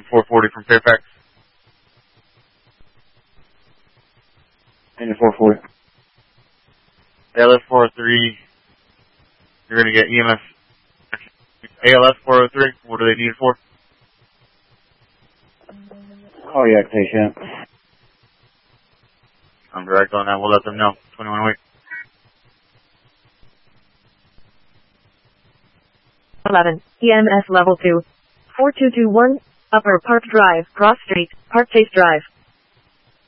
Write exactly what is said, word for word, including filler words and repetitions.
four forty from Fairfax. Engine four forty. A L S four oh three, you're going to get E M S. A L S four oh three, what do they need it for? Cardiac patient. I'm direct on that, we'll let them know. twenty-one weeks. eleven, E M S level two. four two two one, Upper Park Drive, Cross Street, Park Chase Drive.